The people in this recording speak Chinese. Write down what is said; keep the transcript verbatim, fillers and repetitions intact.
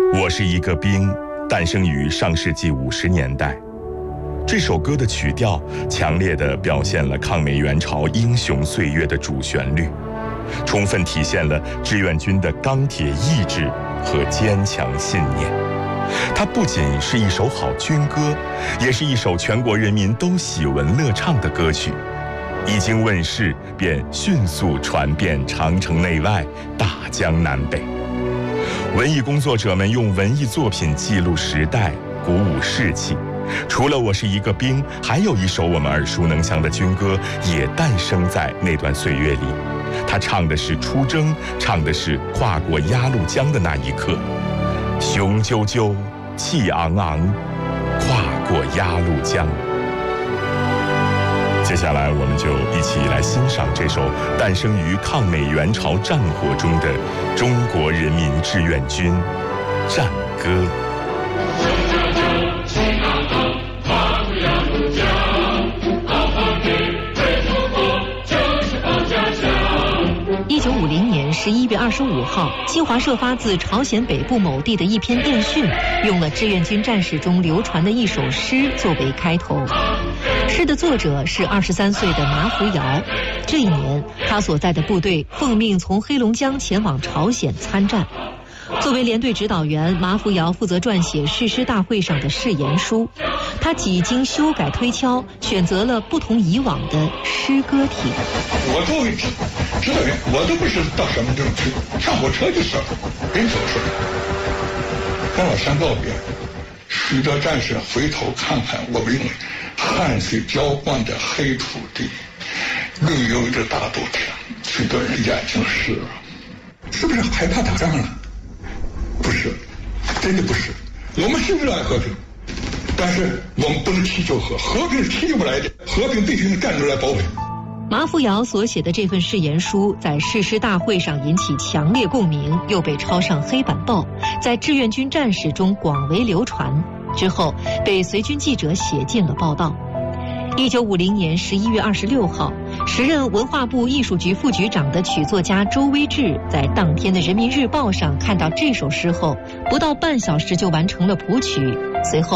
我是一个兵，诞生于上世纪五十年代。这首歌的曲调强烈地表现了抗美援朝英雄岁月的主旋律，充分体现了志愿军的钢铁意志和坚强信念。它不仅是一首好军歌，也是一首全国人民都喜闻乐唱的歌曲。一经问世，便迅速传遍长城内外、大江南北。文艺工作者们用文艺作品记录时代，鼓舞士气。除了我是一个兵，还有一首我们耳熟能详的军歌也诞生在那段岁月里。它唱的是出征，唱的是跨过鸭绿江的那一刻。雄赳赳，气昂昂，跨过鸭绿江。接下来我们就一起来欣赏这首诞生于抗美援朝战火中的中国人民志愿军战歌。 一九五零年十一月二十五号，新华社发自朝鲜北部某地的一篇电讯，用了志愿军战士中流传的一首诗作为开头。诗的作者是二十三岁的马福尧。这一年，他所在的部队奉命从黑龙江前往朝鲜参战。作为连队指导员，马福尧负责撰写誓师大会上的誓言书。他几经修改推敲，选择了不同以往的诗歌体。 我作为指指导员，我都不是到什么地方去，上火车就是人走出来，跟老乡告别。许多战士回头看看我们汗水浇灌的黑土地，绿油油的大豆田，许多人眼睛湿了。是不是害怕打仗了？不是，真的不是。我们是热爱和平，但是我们不能祈求和和平是祈求不来的，和平必须用战斗来保卫。 马福尧所写的这份誓言书在誓师大会上引起强烈共鸣，又被抄上黑板报，在志愿军战士中广为流传。之后被随军记者写进了报道。一九五零年十一月二十六号，时任文化部艺术局副局长的曲作家周威志在当天的《人民日报》上看到这首诗后，不到半小时就完成了谱曲。随后